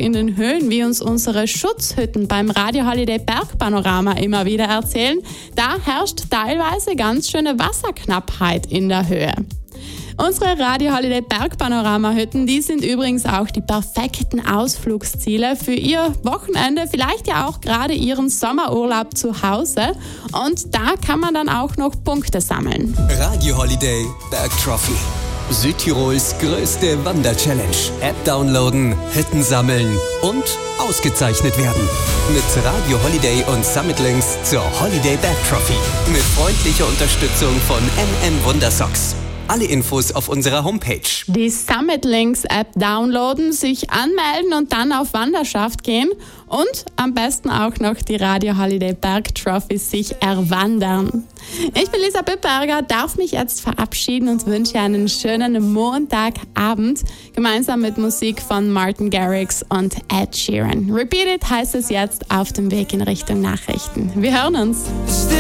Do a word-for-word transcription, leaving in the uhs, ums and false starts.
in den Höhen, wie uns unsere Schutzhütten beim Radio Holiday Bergpanorama immer wieder erzählen. Da herrscht teilweise ganz schöne Wasserknappheit in der Höhe. Unsere Radio Holiday Bergpanorama-Hütten, die sind übrigens auch die perfekten Ausflugsziele für Ihr Wochenende, vielleicht ja auch gerade Ihren Sommerurlaub zu Hause. Und da kann man dann auch noch Punkte sammeln. Radio Holiday Bergtrophy. Südtirols größte Wander-Challenge. App downloaden, Hütten sammeln und ausgezeichnet werden. Mit Radio Holiday und Summit Links zur Holiday Bergtrophy. Mit freundlicher Unterstützung von M M Wundersocks. Alle Infos auf unserer Homepage. Die Summit Links App downloaden, sich anmelden und dann auf Wanderschaft gehen und am besten auch noch die Radio Holiday Bergtrophy sich erwandern. Ich bin Lisa Bippberger, darf mich jetzt verabschieden und wünsche einen schönen Montagabend gemeinsam mit Musik von Martin Garrix und Ed Sheeran. Repeat It heißt es jetzt auf dem Weg in Richtung Nachrichten. Wir hören uns.